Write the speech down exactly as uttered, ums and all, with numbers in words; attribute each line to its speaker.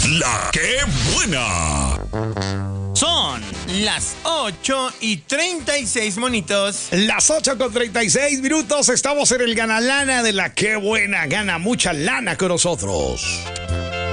Speaker 1: La que buena.
Speaker 2: Son las ocho y treinta y seis, monitos.
Speaker 3: Las ocho con treinta y seis minutos. Estamos en el Gana Lana de La que buena. Gana mucha lana con nosotros.